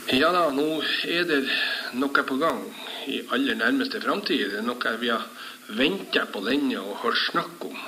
Ja da, nå det noe på gang i aller nærmeste fremtid. Det noe vi har ventet på lenge og hørt snakk om.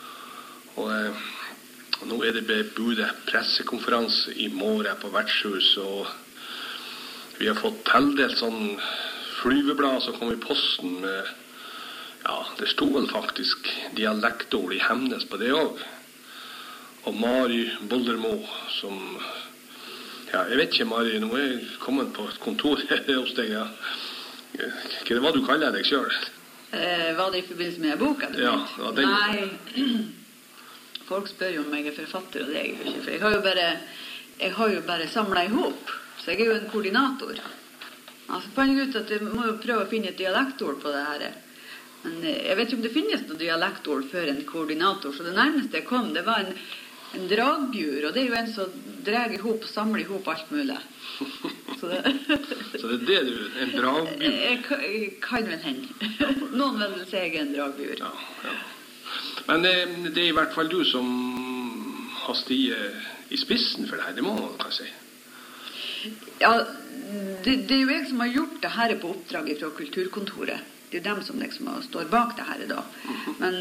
Og nå det bebudet pressekonferanse i morgen på vertshuset, og vi har fått tildelt sånn flyveblad som kom i posten med, ja, det stod vel faktisk dialektord i Hemnes på det også. Og Mari Boldermo som, ja, jeg vet ikke, Mari, nå jeg kommet på et kontor hos deg, ja. Hva det du kaller deg selv? Var det i forbindelse med boka? Ja, ja, den. Nei, folk spør jo om jeg forfatter, og det jeg ikke, for jeg har jo bare samlet ihop, så jeg jo en koordinator. Altså, fant jeg ut at jeg må jo prøve å finne et dialektord på det her. Men jeg vet ikke om det finnes noe dialektord for en koordinator, så det nærmeste jeg kom, det var en dragbjur, og det jo en som drar ihop og samler ihop alt mulig. Så det du, en dragbjur? Jeg kan vel hende. Noen vil si jeg en dragbjur. Ja, ja. Men det i hvert fall du som har stiget i spissen for det her, det må man kan si. Ja, det jo jeg som har gjort det her på oppdrag fra Kulturkontoret. Det dem som liksom står bak det her da. Men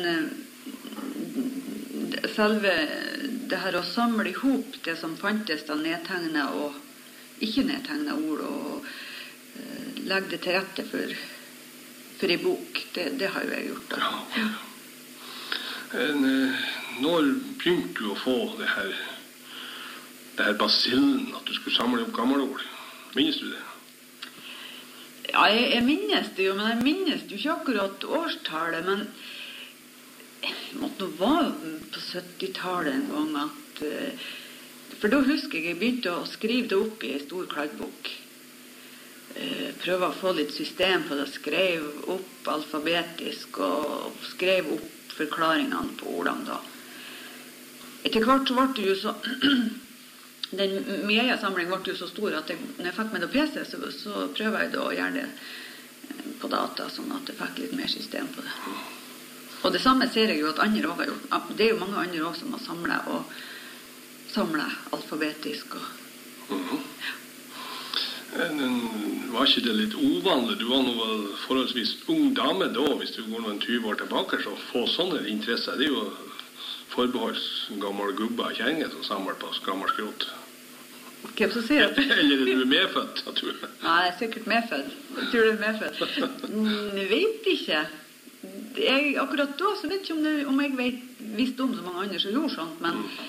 selve det her å samle ihop det som fantes da nedtegnet og ikke nedtegnet ord og legge det til rette for en bok, det har jo jeg gjort da. Ja. Når begynte du å få det her basillen, at du skulle samle opp gamle ord? Minnes du det? Ja, jeg minnes det jo, men jeg minnes jo ikke akkurat årstallet, men jeg måtte nå være på 70-tallet en gang at, for da husker jeg begynte å skrive det opp i en stor kladdebok. Prøve å få litt system på det, skrev opp alfabetisk og skrev opp forklaringene på ordene da. Etter hvert så ble det jo så den mediesamlingen ble jo så stor at når jeg fikk meg noe PC, så prøver jeg da å gjøre det på data, sånn at jeg fikk litt mer system på det. Og det samme ser jeg jo at andre også har gjort. Det jo mange andre også som har samlet alfabetisk. Ja. Var ikke det litt uvanlig? Du var nå vel forholdsvis ung dame da, hvis du går noen 20 år tilbake, så få sånne interesser. Det jo forbeholds gammel gubba og kjerringe som samler på gammel skrot. Hvem som sier det? Eller du medfødt, jeg tror. Nei, jeg sikkert medfødt. Jeg tror du medfødt. Jeg vet ikke. Akkurat da så vet jeg ikke om jeg visste om så mange andre som gjorde sånt, men